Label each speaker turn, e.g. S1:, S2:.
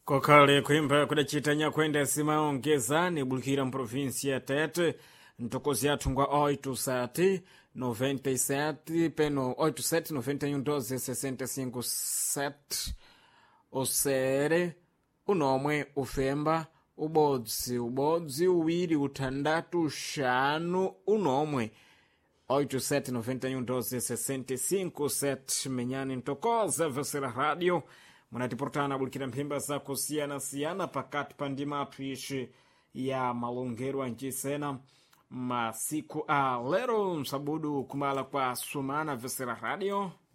S1: Kokale kuimba kudachitanya kwenda sima ongeza ni bulkira mprovinsia ya Tete ntokozi yathu ngwa 87 97 peno 87 91 12 65 7 osere unomwe ufemba ubodzi uwiri utandatu shanu unomwe 87 91 12 65 7 menyani ntokoza vesera radio munatiportana bulikira mphimba za kusiyana pakati pa ndima apwishi ya malongero ancisena masiku a lero msabudu kumala kwa sumana vesera radio